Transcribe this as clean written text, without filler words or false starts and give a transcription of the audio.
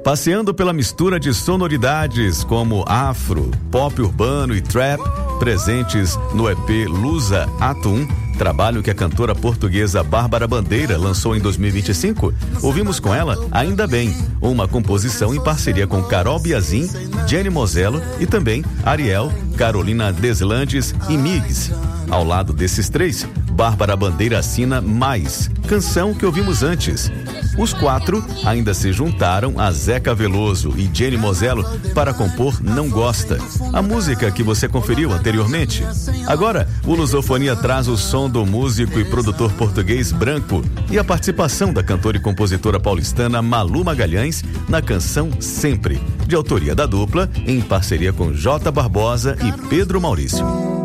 Passeando pela mistura de sonoridades como afro, pop urbano e trap, presentes no EP Lusa Ato 1, trabalho que a cantora portuguesa Bárbara Bandeira lançou em 2025, ouvimos com ela Ainda Bem, uma composição em parceria com Carol Biazin, Jenny Mosello e também Ariel, Carolina Deslandes e Migs. Ao lado desses três, Bárbara Bandeira assina Mais, canção que ouvimos antes. Os quatro ainda se juntaram a Zeca Veloso e Jenny Mosello para compor Não Gosta, a música que você conferiu anteriormente. Agora, o Lusofonia traz o som do músico e produtor português Branco e a participação da cantora e compositora paulistana Malu Magalhães na canção Sempre, de autoria da dupla, em parceria com J. Barbosa e Pedro Maurício.